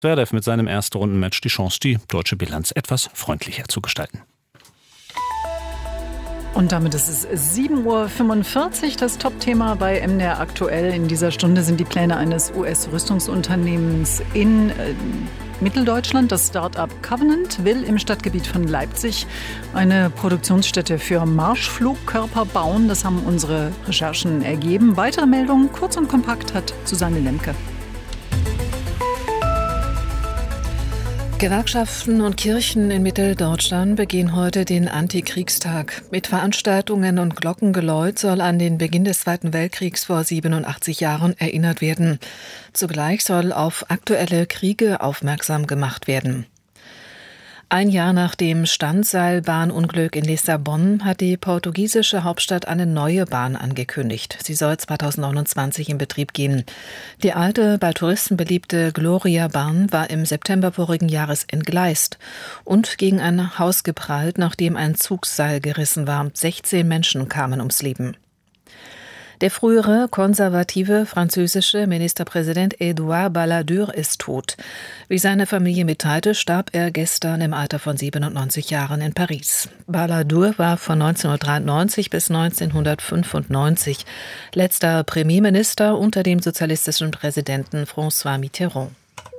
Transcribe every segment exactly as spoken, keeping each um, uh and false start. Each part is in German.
Zverev mit seinem Erstrundenmatch die Chance, die deutsche Bilanz etwas freundlicher zu gestalten. Und damit ist es sieben Uhr fünfundvierzig. Das Top-Thema bei M D R aktuell in dieser Stunde sind die Pläne eines U S-Rüstungsunternehmens in äh, Mitteldeutschland. Das Start-up Covenant will im Stadtgebiet von Leipzig eine Produktionsstätte für Marschflugkörper bauen. Das haben unsere Recherchen ergeben. Weitere Meldungen, kurz und kompakt, hat Susanne Lemke. Gewerkschaften und Kirchen in Mitteldeutschland begehen heute den Antikriegstag. Mit Veranstaltungen und Glockengeläut soll an den Beginn des Zweiten Weltkriegs vor siebenundachtzig Jahren erinnert werden. Zugleich soll auf aktuelle Kriege aufmerksam gemacht werden. Ein Jahr nach dem Standseilbahnunglück in Lissabon hat die portugiesische Hauptstadt eine neue Bahn angekündigt. Sie soll zweitausendneunundzwanzig in Betrieb gehen. Die alte, bei Touristen beliebte Gloria-Bahn war im September vorigen Jahres entgleist und gegen ein Haus geprallt, nachdem ein Zugseil gerissen war. sechzehn Menschen kamen ums Leben. Der frühere konservative französische Ministerpräsident Edouard Balladur ist tot. Wie seine Familie mitteilte, starb er gestern im Alter von siebenundneunzig Jahren in Paris. Balladur war von neunzehnhundertdreiundneunzig bis neunzehnhundertfünfundneunzig letzter Premierminister unter dem sozialistischen Präsidenten François Mitterrand.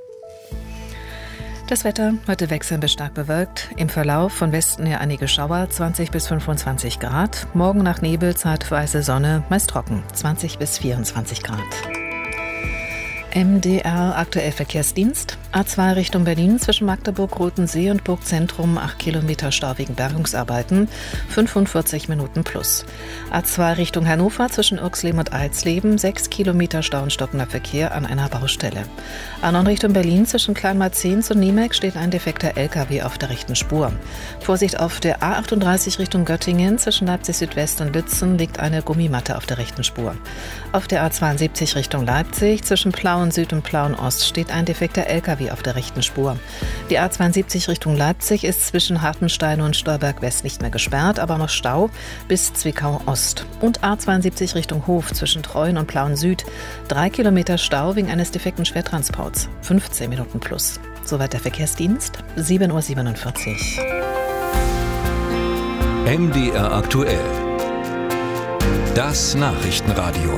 Das Wetter heute wechselnd bis stark bewölkt. Im Verlauf von Westen her einige Schauer, zwanzig bis fünfundzwanzig Grad. Morgen nach Nebel zeitweise Sonne, meist trocken, zwanzig bis vierundzwanzig Grad. M D R aktuell Verkehrsdienst. A zwei Richtung Berlin zwischen Magdeburg, Rotensee und Burgzentrum acht Kilometer Stau wegen Bergungsarbeiten, fünfundvierzig Minuten plus. A zwei Richtung Hannover zwischen Irxleben und Alsleben, sechs Kilometer Stau und stockender Verkehr an einer Baustelle. A neun Richtung Berlin zwischen Kleinmarzens und Niemek steht ein defekter L K W auf der rechten Spur. Vorsicht auf der A achtunddreißig Richtung Göttingen zwischen Leipzig Südwest und Lützen liegt eine Gummimatte auf der rechten Spur. Auf der A zweiundsiebzig Richtung Leipzig zwischen Plauen Süd und Plauen Ost steht ein defekter L K W auf der rechten Spur. Die A zweiundsiebzig Richtung Leipzig ist zwischen Hartenstein und Stolberg West nicht mehr gesperrt, aber noch Stau bis Zwickau Ost. Und A zweiundsiebzig Richtung Hof zwischen Treuen und Plauen Süd. Drei Kilometer Stau wegen eines defekten Schwertransports. fünfzehn Minuten plus. Soweit der Verkehrsdienst. sieben Uhr siebenundvierzig. M D R aktuell. Das Nachrichtenradio.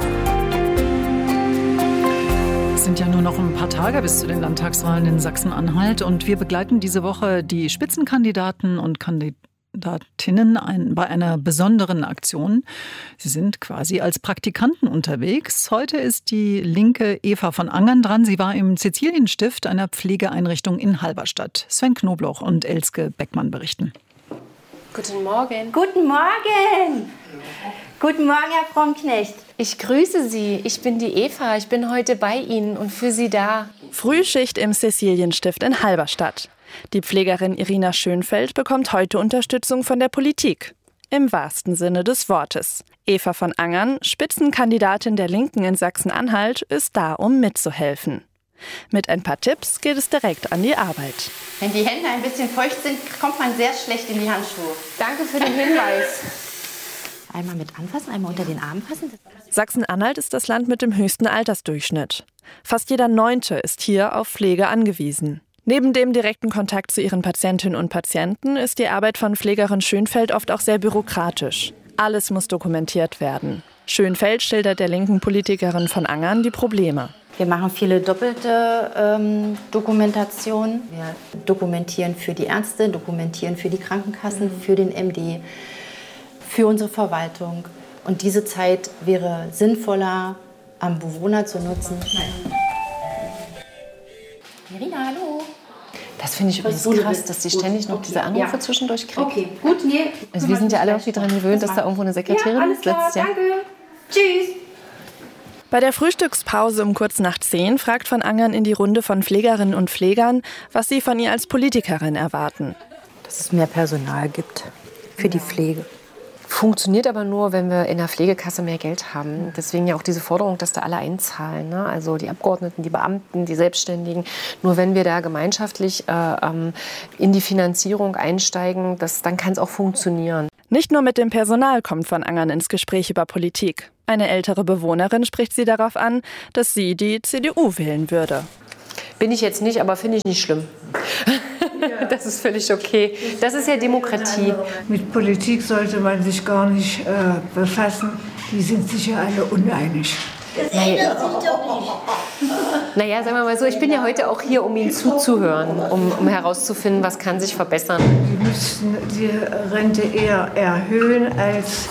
Es sind ja nur noch ein paar Tage bis zu den Landtagswahlen in Sachsen-Anhalt und wir begleiten diese Woche die Spitzenkandidaten und Kandidatinnen ein, bei einer besonderen Aktion. Sie sind quasi als Praktikanten unterwegs. Heute ist die Linke Eva von Angern dran. Sie war im Cäcilienstift, einer Pflegeeinrichtung in Halberstadt. Sven Knobloch und Elske Beckmann berichten. Guten Morgen. Guten Morgen. Guten Morgen, Herr Frommknecht. Ich grüße Sie. Ich bin die Eva. Ich bin heute bei Ihnen und für Sie da. Frühschicht im Cäcilienstift in Halberstadt. Die Pflegerin Irina Schönfeld bekommt heute Unterstützung von der Politik. Im wahrsten Sinne des Wortes. Eva von Angern, Spitzenkandidatin der Linken in Sachsen-Anhalt, ist da, um mitzuhelfen. Mit ein paar Tipps geht es direkt an die Arbeit. Wenn die Hände ein bisschen feucht sind, kommt man sehr schlecht in die Handschuhe. Danke für den Hinweis. Einmal mit anfassen, einmal unter den Arm fassen. Sachsen-Anhalt ist das Land mit dem höchsten Altersdurchschnitt. Fast jeder Neunte ist hier auf Pflege angewiesen. Neben dem direkten Kontakt zu ihren Patientinnen und Patienten ist die Arbeit von Pflegerin Schönfeld oft auch sehr bürokratisch. Alles muss dokumentiert werden. Schönfeld schildert der linken Politikerin von Angern die Probleme. Wir machen viele doppelte ähm, Dokumentationen. Wir dokumentieren für die Ärzte, dokumentieren für die Krankenkassen, für den M D, für unsere Verwaltung. Und diese Zeit wäre sinnvoller am Bewohner zu nutzen. Irina, hallo. Das finde ich übrigens krass, dass sie ständig noch diese Anrufe ja. zwischendurch kriegt. Okay, gut, nee. Also wir sind ja alle irgendwie daran gewöhnt, dass da irgendwo eine Sekretärin ja, alles klar, sitzt. Ja, danke. Tschüss. Bei der Frühstückspause um kurz nach zehn fragt von Angern in die Runde von Pflegerinnen und Pflegern, was sie von ihr als Politikerin erwarten. Dass es mehr Personal gibt für die Pflege. Funktioniert aber nur, wenn wir in der Pflegekasse mehr Geld haben. Deswegen ja auch diese Forderung, dass da alle einzahlen. Ne? Also die Abgeordneten, die Beamten, die Selbstständigen. Nur wenn wir da gemeinschaftlich äh, in die Finanzierung einsteigen, das, dann kann es auch funktionieren. Nicht nur mit dem Personal kommt von Angern ins Gespräch über Politik. Eine ältere Bewohnerin spricht sie darauf an, dass sie die C D U wählen würde. Bin ich jetzt nicht, aber finde ich nicht schlimm. Das ist völlig okay. Das ist ja Demokratie. Mit Politik sollte man sich gar nicht äh, befassen. Die sind sicher alle uneinig. Das ändert sich doch nicht. Naja, sagen wir mal so, ich bin ja heute auch hier, um Ihnen zuzuhören, um, um herauszufinden, was kann sich verbessern. Die müssten die Rente eher erhöhen als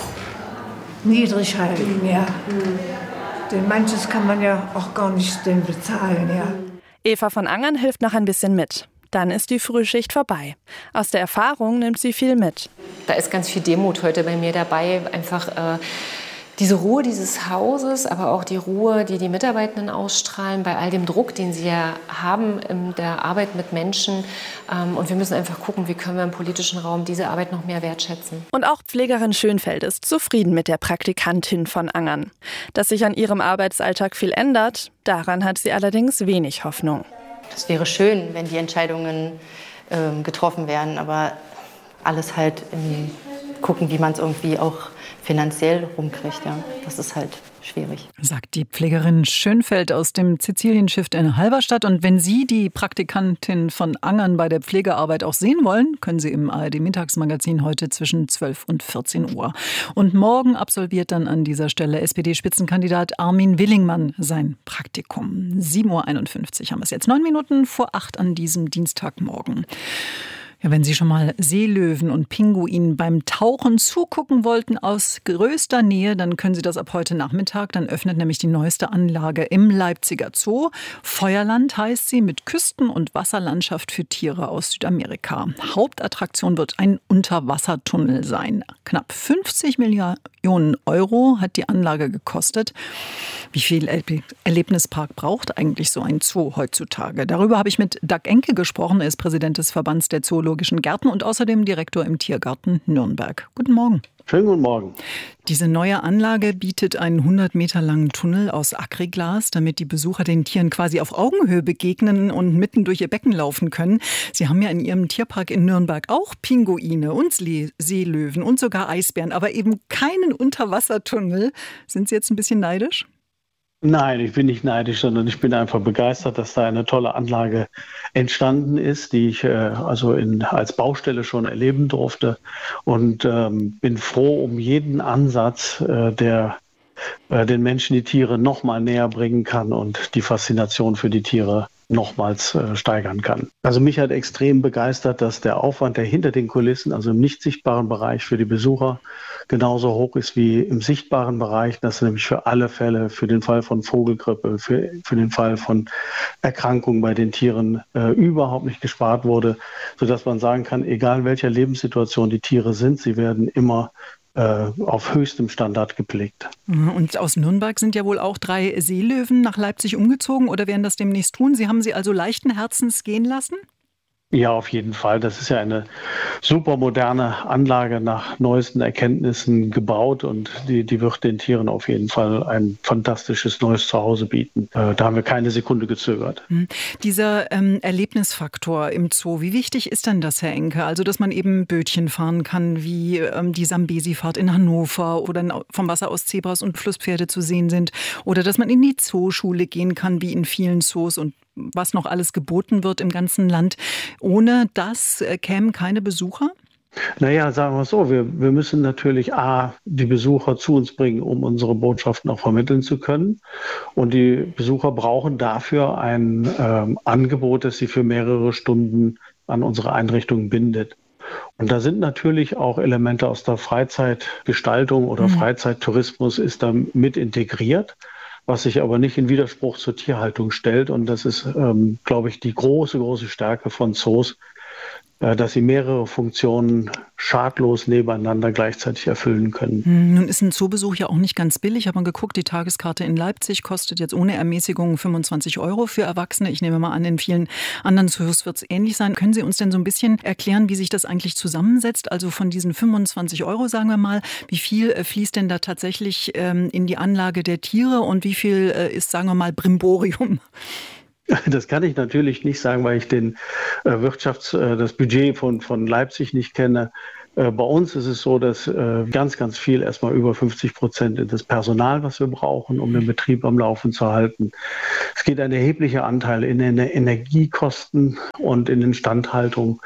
niedrig halten, ja. Mhm. Denn manches kann man ja auch gar nicht denn bezahlen, ja. Eva von Angern hilft noch ein bisschen mit. Dann ist die Frühschicht vorbei. Aus der Erfahrung nimmt sie viel mit. Da ist ganz viel Demut heute bei mir dabei. Einfach äh, diese Ruhe dieses Hauses, aber auch die Ruhe, die die Mitarbeitenden ausstrahlen, bei all dem Druck, den sie ja haben in der Arbeit mit Menschen. Ähm, und wir müssen einfach gucken, wie können wir im politischen Raum diese Arbeit noch mehr wertschätzen. Und auch Pflegerin Schönfeld ist zufrieden mit der Praktikantin von Angern. Dass sich an ihrem Arbeitsalltag viel ändert, daran hat sie allerdings wenig Hoffnung. Es wäre schön, wenn die Entscheidungen äh, getroffen werden, aber alles halt im gucken, wie man es irgendwie auch finanziell rumkriegt. Ja. Das ist halt schwierig. Sagt die Pflegerin Schönfeld aus dem Sizilien-Schiff in Halberstadt. Und wenn Sie die Praktikantin von Angern bei der Pflegearbeit auch sehen wollen, können Sie im A R D-Mittagsmagazin heute zwischen zwölf und vierzehn Uhr. Und morgen absolviert dann an dieser Stelle S P D-Spitzenkandidat Armin Willingmann sein Praktikum. sieben Uhr einundfünfzig haben wir es jetzt. Neun Minuten vor acht an diesem Dienstagmorgen. Ja, wenn Sie schon mal Seelöwen und Pinguinen beim Tauchen zugucken wollten aus größter Nähe, dann können Sie das ab heute Nachmittag. Dann öffnet nämlich die neueste Anlage im Leipziger Zoo. Feuerland heißt sie, mit Küsten- und Wasserlandschaft für Tiere aus Südamerika. Hauptattraktion wird ein Unterwassertunnel sein. Knapp fünfzig Millionen Euro hat die Anlage gekostet. Wie viel Erlebnispark braucht eigentlich so ein Zoo heutzutage? Darüber habe ich mit Doug Enke gesprochen. Er ist Präsident des Verbands der Zoologischen Gärten und außerdem Direktor im Tiergarten Nürnberg. Guten Morgen. Schönen guten Morgen. Diese neue Anlage bietet einen hundert Meter langen Tunnel aus Acryglas, damit die Besucher den Tieren quasi auf Augenhöhe begegnen und mitten durch ihr Becken laufen können. Sie haben ja in Ihrem Tierpark in Nürnberg auch Pinguine und Seelöwen und sogar Eisbären, aber eben keinen Unterwassertunnel. Sind Sie jetzt ein bisschen neidisch? Nein, ich bin nicht neidisch, sondern ich bin einfach begeistert, dass da eine tolle Anlage entstanden ist, die ich äh, also in, als Baustelle schon erleben durfte, und ähm, bin froh um jeden Ansatz, äh, der äh, den Menschen die Tiere noch mal näher bringen kann und die Faszination für die Tiere nochmals äh, steigern kann. Also mich hat extrem begeistert, dass der Aufwand, der hinter den Kulissen, also im nicht sichtbaren Bereich für die Besucher, genauso hoch ist wie im sichtbaren Bereich, dass nämlich für alle Fälle, für den Fall von Vogelgrippe, für, für den Fall von Erkrankungen bei den Tieren äh, überhaupt nicht gespart wurde, sodass man sagen kann, egal welcher Lebenssituation die Tiere sind, sie werden immer äh, auf höchstem Standard gepflegt. Und aus Nürnberg sind ja wohl auch drei Seelöwen nach Leipzig umgezogen oder werden das demnächst tun? Sie haben sie also leichten Herzens gehen lassen? Ja, auf jeden Fall. Das ist ja eine super moderne Anlage nach neuesten Erkenntnissen gebaut, und die, die wird den Tieren auf jeden Fall ein fantastisches neues Zuhause bieten. Äh, da haben wir keine Sekunde gezögert. Hm. Dieser ähm, Erlebnisfaktor im Zoo, wie wichtig ist denn das, Herr Enke? Also, dass man eben Bötchen fahren kann, wie ähm, die Sambesi-Fahrt in Hannover oder vom Wasser aus Zebras und Flusspferde zu sehen sind, oder dass man in die Zooschule gehen kann, wie in vielen Zoos, und was noch alles geboten wird im ganzen Land. Ohne das äh, kämen keine Besucher? Naja, sagen wir es so, wir, wir müssen natürlich A, die Besucher zu uns bringen, um unsere Botschaften auch vermitteln zu können. Und die Besucher brauchen dafür ein ähm, Angebot, das sie für mehrere Stunden an unsere Einrichtungen bindet. Und da sind natürlich auch Elemente aus der Freizeitgestaltung oder mhm. Freizeittourismus ist da mit integriert, was sich aber nicht in Widerspruch zur Tierhaltung stellt. Und das ist, ähm, glaube ich, die große, große Stärke von Zoos, äh, dass sie mehrere Funktionen schadlos nebeneinander gleichzeitig erfüllen können. Nun ist ein Zoobesuch ja auch nicht ganz billig. Ich habe mal geguckt, die Tageskarte in Leipzig kostet jetzt ohne Ermäßigung fünfundzwanzig Euro für Erwachsene. Ich nehme mal an, in vielen anderen Zoos wird es ähnlich sein. Können Sie uns denn so ein bisschen erklären, wie sich das eigentlich zusammensetzt? Also von diesen fünfundzwanzig Euro, sagen wir mal, wie viel fließt denn da tatsächlich ähm, in die Anlage der Tiere und wie viel äh, ist, sagen wir mal, Brimborium? Das kann ich natürlich nicht sagen, weil ich den äh, Wirtschafts-, äh, das Budget von, von Leipzig nicht kenne. Bei uns ist es so, dass ganz, ganz viel, erstmal über fünfzig Prozent in das Personal, was wir brauchen, um den Betrieb am Laufen zu halten. Es geht ein erheblicher Anteil in den Energiekosten und in Instandhaltung.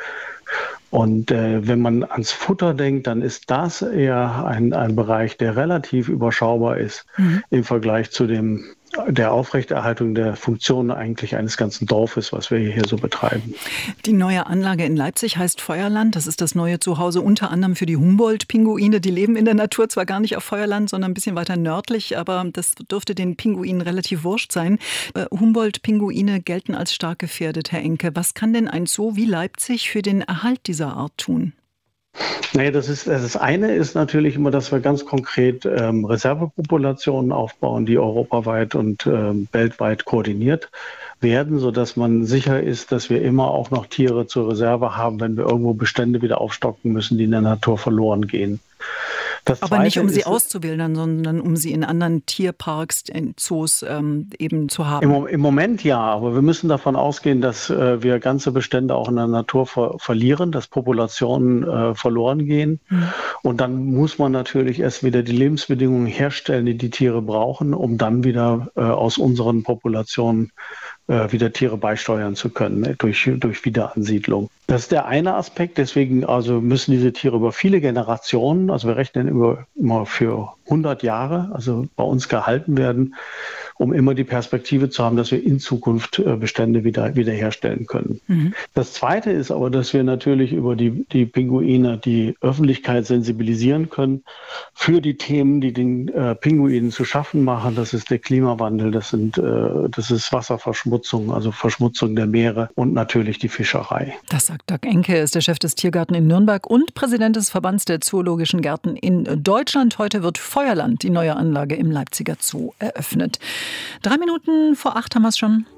Und äh, wenn man ans Futter denkt, dann ist das eher ein, ein Bereich, der relativ überschaubar ist mhm. im Vergleich zu dem der Aufrechterhaltung der Funktionen eigentlich eines ganzen Dorfes, was wir hier so betreiben. Die neue Anlage in Leipzig heißt Feuerland. Das ist das neue Zuhause unter anderem für die Humboldt-Pinguine. Die leben in der Natur, zwar gar nicht auf Feuerland, sondern ein bisschen weiter nördlich, aber das dürfte den Pinguinen relativ wurscht sein. Äh, Humboldt-Pinguine gelten als stark gefährdet, Herr Enke. Was kann denn ein Zoo wie Leipzig für den Erhalt dieser Art tun? Naja, das ist das eine ist natürlich immer, dass wir ganz konkret ähm, Reservepopulationen aufbauen, die europaweit und ähm, weltweit koordiniert werden, sodass man sicher ist, dass wir immer auch noch Tiere zur Reserve haben, wenn wir irgendwo Bestände wieder aufstocken müssen, die in der Natur verloren gehen. Das Aber nicht, um sie auszuwildern, sondern um sie in anderen Tierparks, in Zoos ähm, eben zu haben. Im, Im Moment ja, aber wir müssen davon ausgehen, dass äh, wir ganze Bestände auch in der Natur ver- verlieren, dass Populationen äh, verloren gehen. Mhm. Und dann muss man natürlich erst wieder die Lebensbedingungen herstellen, die die Tiere brauchen, um dann wieder äh, aus unseren Populationen äh, wieder Tiere beisteuern zu können, äh, durch, durch Wiederansiedlung. Das ist der eine Aspekt, deswegen also müssen diese Tiere über viele Generationen, also wir rechnen über, immer für hundert Jahre, also bei uns gehalten werden, um immer die Perspektive zu haben, dass wir in Zukunft Bestände wieder wiederherstellen können. Mhm. Das Zweite ist aber, dass wir natürlich über die, die Pinguine die Öffentlichkeit sensibilisieren können für die Themen, die den äh, Pinguinen zu schaffen machen. Das ist der Klimawandel, das, sind, äh, das ist Wasserverschmutzung, also Verschmutzung der Meere und natürlich die Fischerei. Das sagt Doug Enke, ist der Chef des Tiergarten in Nürnberg und Präsident des Verbands der Zoologischen Gärten in Deutschland. Heute wird Feuerland, die neue Anlage im Leipziger Zoo, eröffnet. Drei Minuten vor acht haben wir es schon.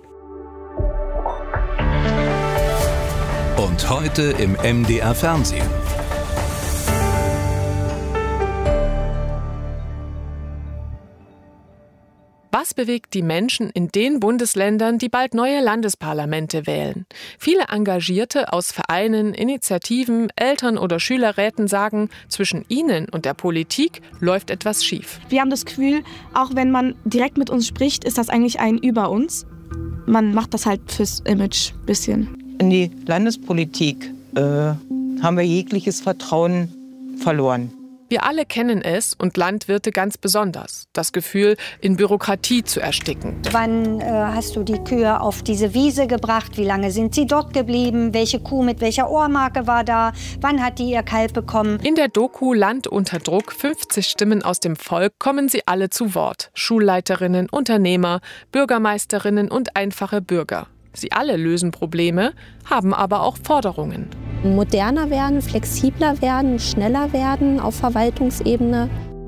Und heute im M D R Fernsehen. Was bewegt die Menschen in den Bundesländern, die bald neue Landesparlamente wählen? Viele Engagierte aus Vereinen, Initiativen, Eltern- oder Schülerräten sagen, zwischen ihnen und der Politik läuft etwas schief. Wir haben das Gefühl, auch wenn man direkt mit uns spricht, ist das eigentlich ein über uns. Man macht das halt fürs Image ein bisschen. In die Landespolitik äh, haben wir jegliches Vertrauen verloren. Wir alle kennen es und Landwirte ganz besonders. Das Gefühl, in Bürokratie zu ersticken. Wann äh, hast du die Kühe auf diese Wiese gebracht? Wie lange sind sie dort geblieben? Welche Kuh mit welcher Ohrmarke war da? Wann hat die ihr Kalb bekommen? In der Doku Land unter Druck, fünfzig Stimmen aus dem Volk, kommen sie alle zu Wort. Schulleiterinnen, Unternehmer, Bürgermeisterinnen und einfache Bürger. Sie alle lösen Probleme, haben aber auch Forderungen. Moderner werden, flexibler werden, schneller werden auf Verwaltungsebene.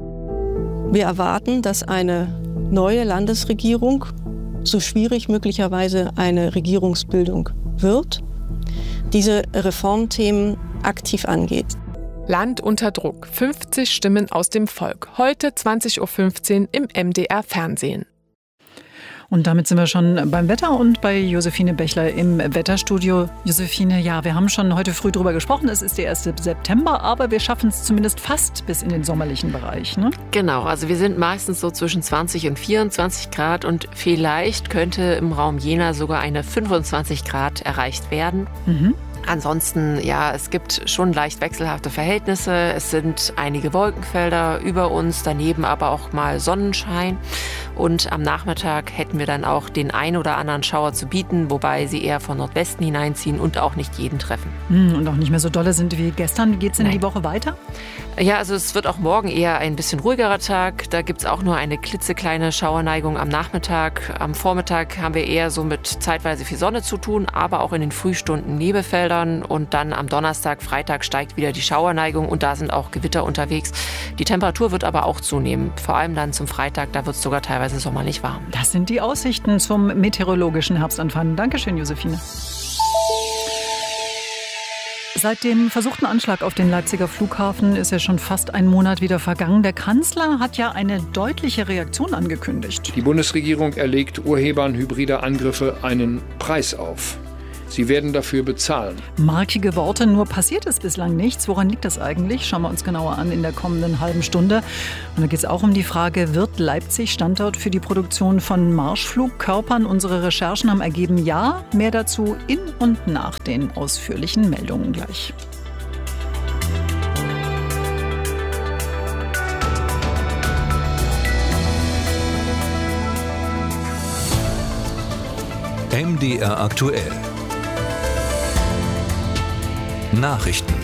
Wir erwarten, dass eine neue Landesregierung, so schwierig möglicherweise eine Regierungsbildung wird, diese Reformthemen aktiv angeht. Land unter Druck, fünfzig Stimmen aus dem Volk. Heute zwanzig Uhr fünfzehn im M D R Fernsehen. Und damit sind wir schon beim Wetter und bei Josephine Bechler im Wetterstudio. Josephine, ja, wir haben schon heute früh drüber gesprochen. Es ist der erste September, aber wir schaffen es zumindest fast bis in den sommerlichen Bereich, ne? Genau, also wir sind meistens so zwischen zwanzig und vierundzwanzig Grad und vielleicht könnte im Raum Jena sogar eine fünfundzwanzig Grad erreicht werden. Mhm. Ansonsten, ja, es gibt schon leicht wechselhafte Verhältnisse. Es sind einige Wolkenfelder über uns, daneben aber auch mal Sonnenschein. Und am Nachmittag hätten wir dann auch den ein oder anderen Schauer zu bieten, wobei sie eher von Nordwesten hineinziehen und auch nicht jeden treffen. Und auch nicht mehr so dolle sind wie gestern. Wie geht es denn Nein. die Woche weiter? Ja, also es wird auch morgen eher ein bisschen ruhigerer Tag. Da gibt es auch nur eine klitzekleine Schauerneigung am Nachmittag. Am Vormittag haben wir eher so mit zeitweise viel Sonne zu tun, aber auch in den Frühstunden Nebelfeldern. Und dann am Donnerstag, Freitag steigt wieder die Schauerneigung und da sind auch Gewitter unterwegs. Die Temperatur wird aber auch zunehmen. Vor allem dann zum Freitag, da wird es sogar teilweise sommerlich warm. Das sind die Aussichten zum meteorologischen Herbstanfang. Dankeschön, Josephine. Seit dem versuchten Anschlag auf den Leipziger Flughafen ist ja schon fast ein Monat wieder vergangen. Der Kanzler hat ja eine deutliche Reaktion angekündigt. Die Bundesregierung erlegt Urhebern hybrider Angriffe einen Preis auf. Sie werden dafür bezahlen. Markige Worte, nur passiert ist bislang nichts. Woran liegt das eigentlich? Schauen wir uns genauer an in der kommenden halben Stunde. Und da geht es auch um die Frage, wird Leipzig Standort für die Produktion von Marschflugkörpern? Unsere Recherchen haben ergeben, ja. Mehr dazu in und nach den ausführlichen Meldungen gleich. M D R aktuell. Nachrichten.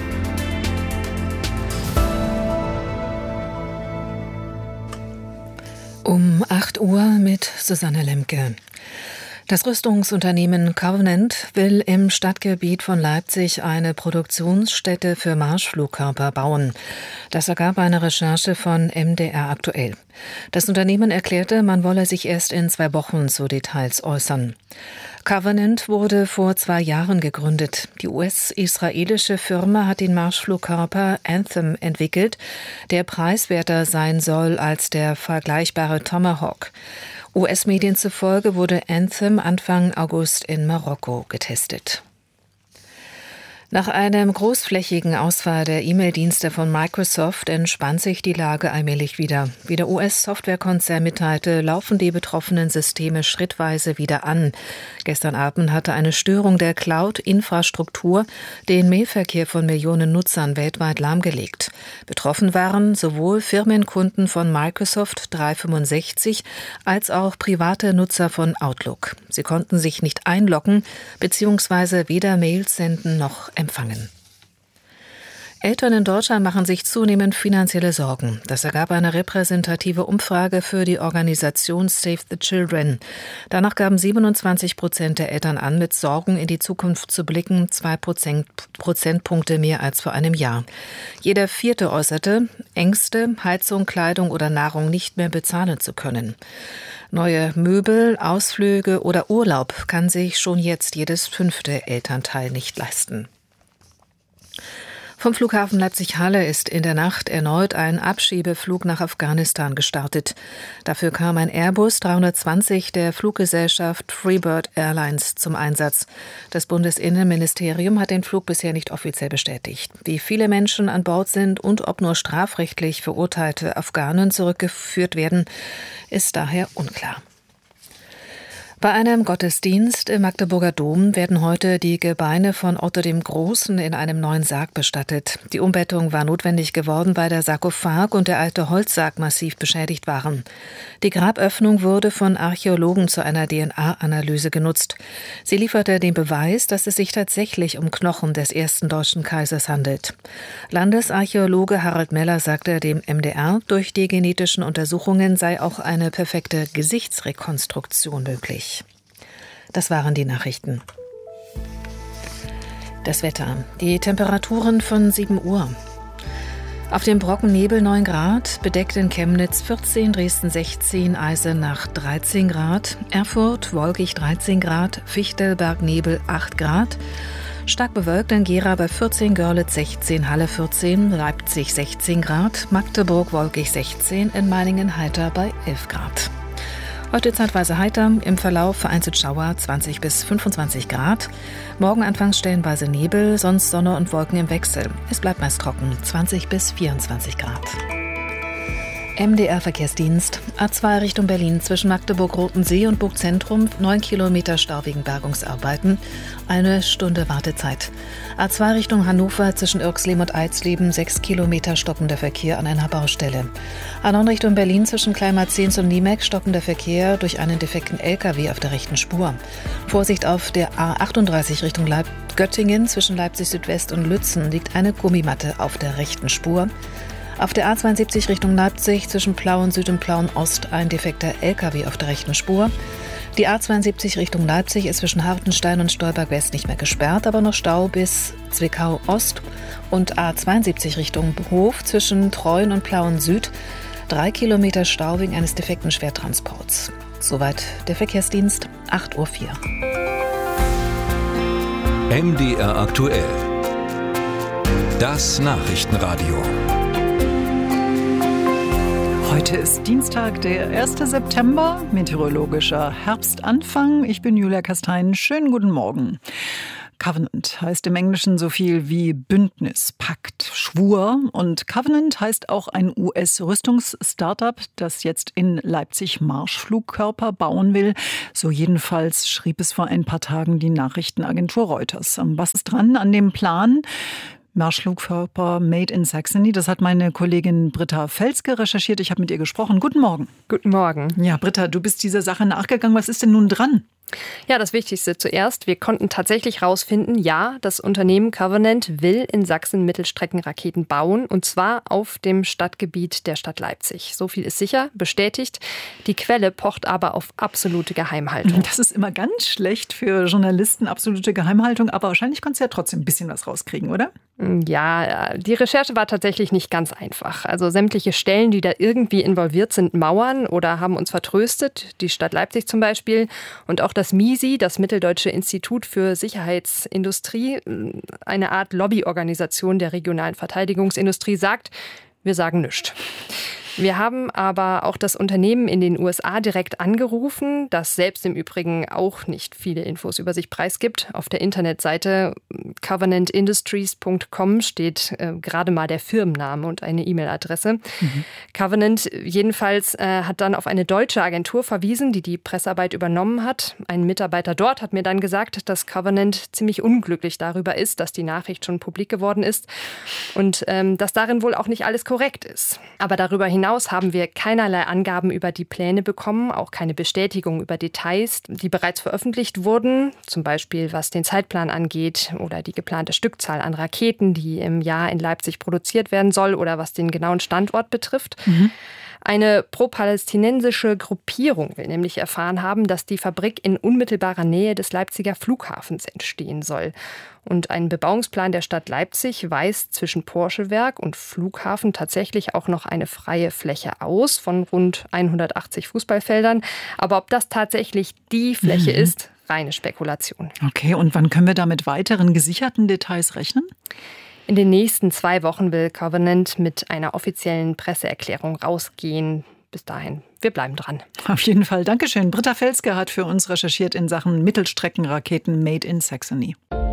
Um acht Uhr mit Susanne Lemke. Das Rüstungsunternehmen Covenant will im Stadtgebiet von Leipzig eine Produktionsstätte für Marschflugkörper bauen. Das ergab eine Recherche von M D R aktuell. Das Unternehmen erklärte, man wolle sich erst in zwei Wochen zu Details äußern. Covenant wurde vor zwei Jahren gegründet. Die U S-israelische Firma hat den Marschflugkörper Anthem entwickelt, der preiswerter sein soll als der vergleichbare Tomahawk. U S-Medien zufolge wurde Anthem Anfang August in Marokko getestet. Nach einem großflächigen Ausfall der E-Mail-Dienste von Microsoft entspannt sich die Lage allmählich wieder. Wie der U S-Softwarekonzern mitteilte, laufen die betroffenen Systeme schrittweise wieder an. Gestern Abend hatte eine Störung der Cloud-Infrastruktur den Mailverkehr von Millionen Nutzern weltweit lahmgelegt. Betroffen waren sowohl Firmenkunden von Microsoft dreihundertfünfundsechzig als auch private Nutzer von Outlook. Sie konnten sich nicht einloggen bzw. weder Mails senden noch empfangen. Eltern in Deutschland machen sich zunehmend finanzielle Sorgen. Das ergab eine repräsentative Umfrage für die Organisation Save the Children. Danach gaben siebenundzwanzig Prozent der Eltern an, mit Sorgen in die Zukunft zu blicken, zwei Prozentpunkte mehr als vor einem Jahr. Jeder Vierte äußerte, Ängste, Heizung, Kleidung oder Nahrung nicht mehr bezahlen zu können. Neue Möbel, Ausflüge oder Urlaub kann sich schon jetzt jedes fünfte Elternteil nicht leisten. Vom Flughafen Leipzig-Halle ist in der Nacht erneut ein Abschiebeflug nach Afghanistan gestartet. Dafür kam ein Airbus dreihundertzwanzig der Fluggesellschaft Freebird Airlines zum Einsatz. Das Bundesinnenministerium hat den Flug bisher nicht offiziell bestätigt. Wie viele Menschen an Bord sind und ob nur strafrechtlich verurteilte Afghanen zurückgeführt werden, ist daher unklar. Bei einem Gottesdienst im Magdeburger Dom werden heute die Gebeine von Otto dem Großen in einem neuen Sarg bestattet. Die Umbettung war notwendig geworden, weil der Sarkophag und der alte Holzsarg massiv beschädigt waren. Die Graböffnung wurde von Archäologen zu einer D N A-Analyse genutzt. Sie lieferte den Beweis, dass es sich tatsächlich um Knochen des ersten deutschen Kaisers handelt. Landesarchäologe Harald Meller sagte dem M D R, durch die genetischen Untersuchungen sei auch eine perfekte Gesichtsrekonstruktion möglich. Das waren die Nachrichten. Das Wetter. Die Temperaturen von sieben Uhr. Auf dem Brocken Nebel neun Grad, bedeckt in Chemnitz vierzehn, Dresden sechzehn, Eisenach dreizehn Grad, Erfurt wolkig dreizehn Grad, Fichtelberg Nebel acht Grad, stark bewölkt in Gera bei vierzehn, Görlitz sechzehn, Halle vierzehn, Leipzig sechzehn Grad, Magdeburg wolkig sechzehn, in Meiningen heiter bei elf Grad. Heute zeitweise heiter, im Verlauf vereinzelt Schauer zwanzig bis fünfundzwanzig Grad. Morgen anfangs stellenweise Nebel, sonst Sonne und Wolken im Wechsel. Es bleibt meist trocken, zwanzig bis vierundzwanzig Grad. M D R-Verkehrsdienst. A zwei Richtung Berlin zwischen Magdeburg-Rotensee und Burgzentrum, neun Kilometer Stau wegen Bergungsarbeiten, eine Stunde Wartezeit. A zwei Richtung Hannover zwischen Irxleben und Eisleben, sechs Kilometer stockender Verkehr an einer Baustelle. A neun Richtung Berlin zwischen Kleinmarzens und Niemek, stockender Verkehr durch einen defekten L K W auf der rechten Spur. Vorsicht auf der A achtunddreißig Richtung Leip- Göttingen zwischen Leipzig Südwest und Lützen liegt eine Gummimatte auf der rechten Spur. Auf der A zweiundsiebzig Richtung Leipzig zwischen Plauen Süd und Plauen Ost ein defekter L K W auf der rechten Spur. Die A zweiundsiebzig Richtung Leipzig ist zwischen Hartenstein und Stolberg West nicht mehr gesperrt, aber noch Stau bis Zwickau Ost. Und A zweiundsiebzig Richtung Hof zwischen Treuen und Plauen Süd drei Kilometer Stau wegen eines defekten Schwertransports. Soweit der Verkehrsdienst, acht Uhr vier. M D R aktuell. Das Nachrichtenradio. Heute ist Dienstag, der erste September, meteorologischer Herbstanfang. Ich bin Julia Kastein. Schönen guten Morgen. Covenant heißt im Englischen so viel wie Bündnis, Pakt, Schwur. Und Covenant heißt auch ein U S-Rüstungs-Startup, das jetzt in Leipzig Marschflugkörper bauen will. So jedenfalls schrieb es vor ein paar Tagen die Nachrichtenagentur Reuters. Was ist dran an dem Plan? Marschflugkörper Made in Saxony. Das hat meine Kollegin Britta Felske recherchiert. Ich habe mit ihr gesprochen. Guten Morgen. Guten Morgen. Ja, Britta, du bist dieser Sache nachgegangen. Was ist denn nun dran? Ja, das Wichtigste zuerst. Wir konnten tatsächlich herausfinden, ja, das Unternehmen Covenant will in Sachsen Mittelstreckenraketen bauen, und zwar auf dem Stadtgebiet der Stadt Leipzig. So viel ist sicher, bestätigt. Die Quelle pocht aber auf absolute Geheimhaltung. Das ist immer ganz schlecht für Journalisten, absolute Geheimhaltung. Aber wahrscheinlich konntest du ja trotzdem ein bisschen was rauskriegen, oder? Ja, die Recherche war tatsächlich nicht ganz einfach. Also sämtliche Stellen, die da irgendwie involviert sind, mauern oder haben uns vertröstet. Die Stadt Leipzig zum Beispiel und auch das MISI, das Mitteldeutsche Institut für Sicherheitsindustrie, eine Art Lobbyorganisation der regionalen Verteidigungsindustrie, sagt, wir sagen nichts. Wir haben aber auch das Unternehmen in den U S A direkt angerufen, das selbst im Übrigen auch nicht viele Infos über sich preisgibt. Auf der Internetseite covenant industries punkt com steht äh, gerade mal der Firmenname und eine E-Mail-Adresse. Mhm. Covenant jedenfalls äh, hat dann auf eine deutsche Agentur verwiesen, die die Pressearbeit übernommen hat. Ein Mitarbeiter dort hat mir dann gesagt, dass Covenant ziemlich unglücklich darüber ist, dass die Nachricht schon publik geworden ist und ähm, dass darin wohl auch nicht alles korrekt ist. Aber darüber hinaus haben wir keinerlei Angaben über die Pläne bekommen, auch keine Bestätigung über Details, die bereits veröffentlicht wurden, zum Beispiel was den Zeitplan angeht oder die geplante Stückzahl an Raketen, die im Jahr in Leipzig produziert werden soll, oder was den genauen Standort betrifft. Mhm. Eine pro-palästinensische Gruppierung will nämlich erfahren haben, dass die Fabrik in unmittelbarer Nähe des Leipziger Flughafens entstehen soll. Und ein Bebauungsplan der Stadt Leipzig weist zwischen Porschewerk und Flughafen tatsächlich auch noch eine freie Fläche aus von rund hundertachtzig Fußballfeldern. Aber ob das tatsächlich die Fläche mhm. ist, reine Spekulation. Okay, und wann können wir da mit weiteren gesicherten Details rechnen? In den nächsten zwei Wochen will Covenant mit einer offiziellen Presseerklärung rausgehen. Bis dahin, wir bleiben dran. Auf jeden Fall. Dankeschön. Britta Felske hat für uns recherchiert in Sachen Mittelstreckenraketen Made in Saxony.